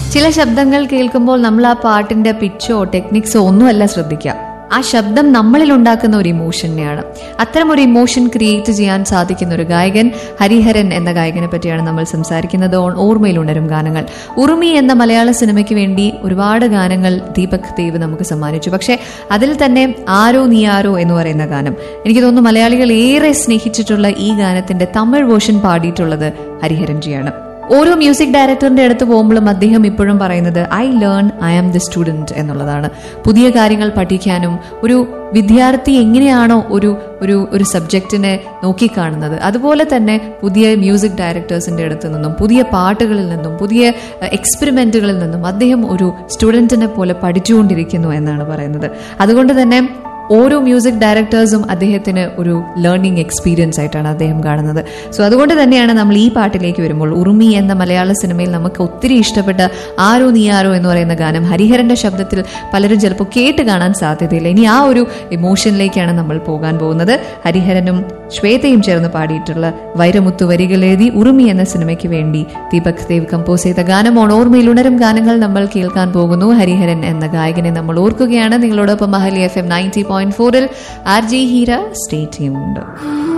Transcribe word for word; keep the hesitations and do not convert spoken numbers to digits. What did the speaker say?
ചില ശബ്ദങ്ങൾ കേൾക്കുമ്പോൾ നമ്മൾ ആ പാട്ടിന്റെ പിച്ചോ ടെക്നിക്സോ ഒന്നുമല്ല ശ്രദ്ധിക്കുക, ആ ശബ്ദം നമ്മളിൽ ഉണ്ടാക്കുന്ന ഒരു ഇമോഷനെയാണ്. അത്തരം ഒരു ഇമോഷൻ ക്രിയേറ്റ് ചെയ്യാൻ സാധിക്കുന്ന ഒരു ഗായകൻ ഹരിഹരൻ എന്ന ഗായകനെ പറ്റിയാണ് നമ്മൾ സംസാരിക്കുന്നത്. ഓർമ്മയിൽ ഉണരും ഗാനങ്ങൾ. ഉറുമി എന്ന മലയാള സിനിമയ്ക്ക് വേണ്ടി ഒരുപാട് ഗാനങ്ങൾ ദീപക് ദേവ് നമുക്ക് സമ്മാനിച്ചു. പക്ഷെ അതിൽ തന്നെ ആരോ നീ ആരോ എന്ന് പറയുന്ന ഗാനം, എനിക്ക് തോന്നുന്നു മലയാളികൾ ഏറെ സ്നേഹിച്ചിട്ടുള്ള ഈ ഗാനത്തിന്റെ തമിഴ് വേർഷൻ പാടിയിട്ടുള്ളത് ഹരിഹരൻജിയാണ്. ഓരോ മ്യൂസിക് ഡയറക്ടറിന്റെ അടുത്ത് പോകുമ്പോഴും അദ്ദേഹം ഇപ്പോഴും പറയുന്നത് I learn I am the student എന്നുള്ളതാണ്. പുതിയ കാര്യങ്ങൾ പഠിക്കാനും ഒരു വിദ്യാർത്ഥി എങ്ങനെയാണോ ഒരു ഒരു ഒരു സബ്ജക്റ്റിനെ നോക്കിക്കാണുന്നത്, അതുപോലെ തന്നെ പുതിയ മ്യൂസിക് ഡയറക്ടേഴ്സിന്റെ അടുത്ത് നിന്നും പുതിയ പാട്ടുകളിൽ നിന്നും പുതിയ എക്സ്പെരിമെന്റുകളിൽ നിന്നും അദ്ദേഹം ഒരു സ്റ്റുഡന്റിനെ പോലെ പഠിച്ചുകൊണ്ടിരിക്കുന്നു എന്നാണ് പറയുന്നത്. അതുകൊണ്ട് തന്നെ ഓരോ മ്യൂസിക് ഡയറക്ടേഴ്സും അദ്ദേഹത്തിന് ഒരു ലേണിംഗ് എക്സ്പീരിയൻസ് ആയിട്ടാണ് അദ്ദേഹം കാണുന്നത്. സോ അതുകൊണ്ട് തന്നെയാണ് നമ്മൾ ഈ പാട്ടിലേക്ക് വരുമ്പോൾ ഉറുമി എന്ന മലയാള സിനിമയിൽ നമുക്ക് ഒത്തിരി ഇഷ്ടപ്പെട്ട ആരോ നീ ആരോ എന്ന് പറയുന്ന ഗാനം ഹരിഹരന്റെ ശബ്ദത്തിൽ പലരും ചിലപ്പോൾ കേട്ട് കാണാൻ സാധ്യതയില്ല. ഇനി ആ ഒരു ഇമോഷനിലേക്കാണ് നമ്മൾ പോകാൻ പോകുന്നത്. ഹരിഹരനും ശ്വേതയും ചേർന്ന് പാടിയിട്ടുള്ള വൈരമുത്തു വരികൾ എഴുതി ഉറുമി എന്ന സിനിമയ്ക്ക് വേണ്ടി ദീപക് ദേവ് കമ്പോസ് ചെയ്ത ഗാനമാണ് ഓർമ്മയിൽ ഉണരും ഗാനങ്ങൾ നമ്മൾ കേൾക്കാൻ പോകുന്നു. ഹരിഹരൻ എന്ന ഗായകനെ നമ്മൾ ഓർക്കുകയാണ്. നിങ്ങളോടൊപ്പം മഹലി എഫ് എം നയൻറ്റി പോയിന്റ് ഫോറിൽ R J Heera. Stay tuned.